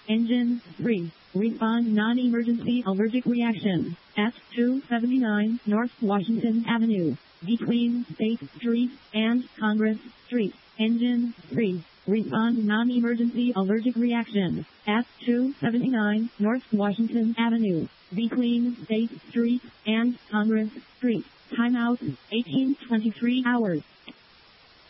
Engine 3. Respond non-emergency allergic reaction. S279 North Washington Avenue. Between State Street and Congress Street. Engine 3. Respond non-emergency allergic reaction. S279 North Washington Avenue. Between State Street and Congress Street. Timeout 18:23 hours.